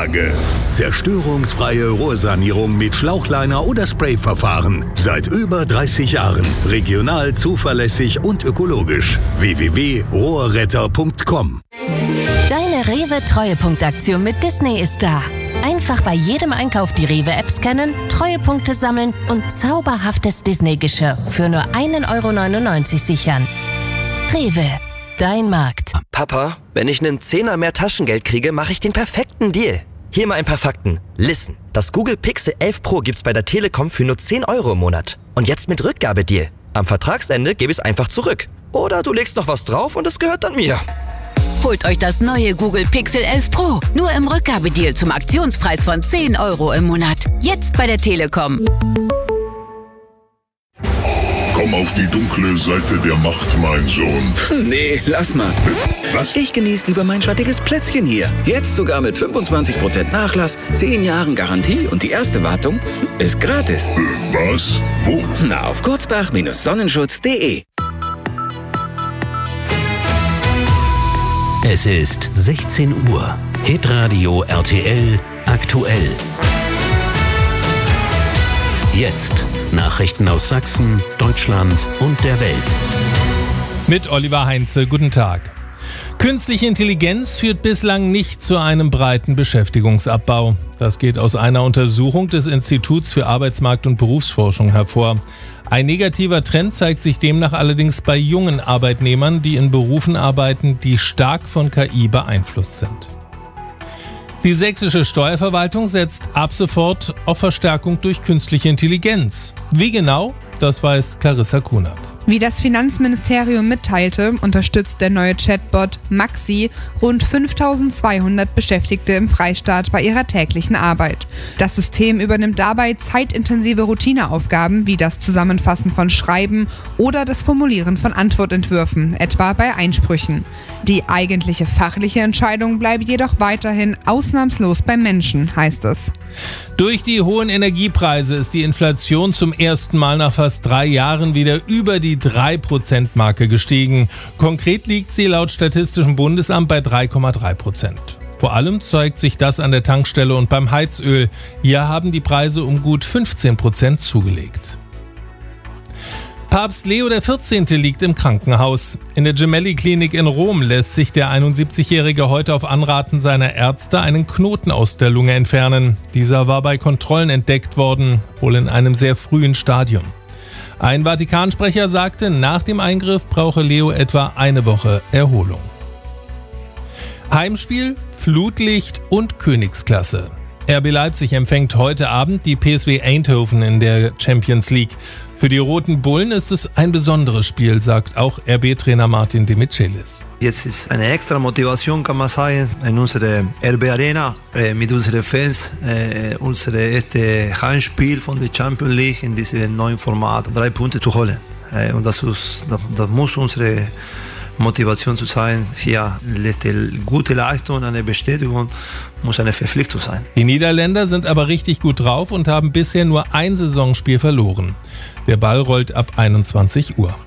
Anlage. Zerstörungsfreie Rohrsanierung mit Schlauchliner oder Sprayverfahren. Seit über 30 Jahren. Regional, zuverlässig und ökologisch. www.rohrretter.com. Deine Rewe-Treuepunktaktion mit Disney ist da. Einfach bei jedem Einkauf die Rewe-App scannen, Treuepunkte sammeln und zauberhaftes Disney-Geschirr für nur 1,99 € sichern. Rewe, dein Markt. Papa, wenn ich einen Zehner mehr Taschengeld kriege, mache ich den perfekten Deal. Hier mal ein paar Fakten. Listen, das Google Pixel 11 Pro gibt's bei der Telekom für nur 10 € im Monat. Und jetzt mit Rückgabedeal. Am Vertragsende gebe ich es einfach zurück. Oder du legst noch was drauf und es gehört dann mir. Holt euch das neue Google Pixel 11 Pro. Nur im Rückgabedeal zum Aktionspreis von 10 € im Monat. Jetzt bei der Telekom. Komm auf die dunkle Seite der Macht, mein Sohn. Nee, lass mal. Was? Ich genieße lieber mein schattiges Plätzchen hier. Jetzt sogar mit 25% Nachlass, 10 Jahren Garantie und die erste Wartung ist gratis. Was? Wo? Na, auf kurzbach-sonnenschutz.de. Es ist 16 Uhr. Hitradio RTL aktuell. Jetzt Nachrichten aus Sachsen, Deutschland und der Welt. Mit Oliver Heinze, guten Tag. Künstliche Intelligenz führt bislang nicht zu einem breiten Beschäftigungsabbau. Das geht aus einer Untersuchung des Instituts für Arbeitsmarkt- und Berufsforschung hervor. Ein negativer Trend zeigt sich demnach allerdings bei jungen Arbeitnehmern, die in Berufen arbeiten, die stark von KI beeinflusst sind. Die sächsische Steuerverwaltung setzt ab sofort auf Verstärkung durch künstliche Intelligenz. Wie genau? Das weiß Clarissa Kunert. Wie das Finanzministerium mitteilte, unterstützt der neue Chatbot Maxi rund 5.200 Beschäftigte im Freistaat bei ihrer täglichen Arbeit. Das System übernimmt dabei zeitintensive Routineaufgaben wie das Zusammenfassen von Schreiben oder das Formulieren von Antwortentwürfen, etwa bei Einsprüchen. Die eigentliche fachliche Entscheidung bleibt jedoch weiterhin ausnahmslos beim Menschen, heißt es. Durch die hohen Energiepreise ist die Inflation zum ersten Mal nach fast 3 Jahren wieder über die 3%-Marke gestiegen. Konkret liegt sie laut Statistischem Bundesamt bei 3,3%. Vor allem zeigt sich das an der Tankstelle und beim Heizöl. Hier haben die Preise um gut 15% zugelegt. Papst Leo XIV. Liegt im Krankenhaus. In der Gemelli-Klinik in Rom lässt sich der 71-Jährige heute auf Anraten seiner Ärzte einen Knoten aus der Lunge entfernen. Dieser war bei Kontrollen entdeckt worden, wohl in einem sehr frühen Stadium. Ein Vatikansprecher sagte, nach dem Eingriff brauche Leo etwa eine Woche Erholung. Heimspiel, Flutlicht und Königsklasse. RB Leipzig empfängt heute Abend die PSV Eindhoven in der Champions League. Für die Roten Bullen ist es ein besonderes Spiel, sagt auch RB-Trainer Martin de Michelis. Jetzt ist eine extra Motivation, kann man sagen, in unserer RB Arena mit unseren Fans, unser erstes Heimspiel von der Champions League in diesem neuen Format, 3 Punkte zu holen. Und das muss unsere Motivation zu sein, hier letzte gute Leistung, eine Bestätigung, muss eine Verpflichtung sein. Die Niederländer sind aber richtig gut drauf und haben bisher nur ein Saisonspiel verloren. Der Ball rollt ab 21 Uhr.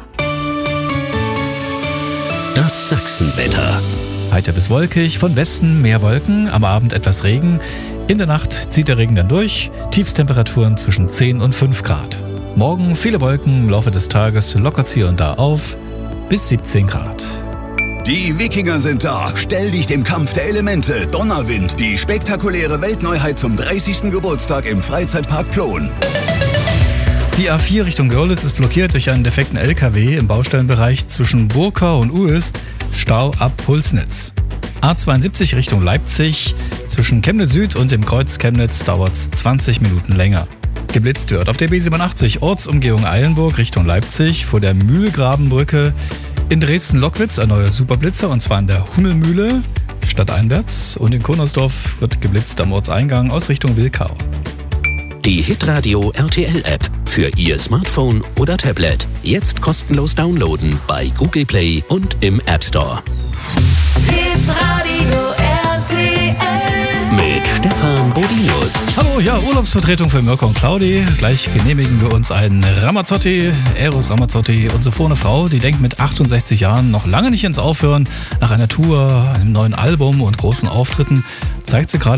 Das Sachsenwetter. Heiter bis wolkig, von Westen mehr Wolken, am Abend etwas Regen. In der Nacht zieht der Regen dann durch, Tiefstemperaturen zwischen 10 und 5 Grad. Morgen viele Wolken, im Laufe des Tages lockert es hier und da auf, bis 17 Grad. Die Wikinger sind da. Stell dich dem Kampf der Elemente. Donnerwind, die spektakuläre Weltneuheit zum 30. Geburtstag im Freizeitpark Plon. Die A4 Richtung Görlitz ist blockiert durch einen defekten LKW im Baustellenbereich zwischen Burkau und Uöst. Stau ab Pulsnitz. A72 Richtung Leipzig. Zwischen Chemnitz Süd und dem Kreuz Chemnitz dauert es 20 Minuten länger. Geblitzt wird auf der B87 Ortsumgehung Eilenburg Richtung Leipzig vor der Mühlgrabenbrücke. In Dresden-Lockwitz ein neuer Superblitzer und zwar an der Hummelmühle stadteinwärts. Und in Konnersdorf wird geblitzt am Ortseingang aus Richtung Wilkau. Die Hitradio RTL App für Ihr Smartphone oder Tablet. Jetzt kostenlos downloaden bei Google Play und im App Store. Hitradio RTL. Mit Stefan Bodinius. Hallo, ja, Urlaubsvertretung für Mirko und Claudi. Gleich genehmigen wir uns einen Ramazzotti, Eros Ramazzotti. Unsere vorne Frau, die denkt mit 68 Jahren noch lange nicht ins Aufhören. Nach einer Tour, einem neuen Album und großen Auftritten zeigt sie gerade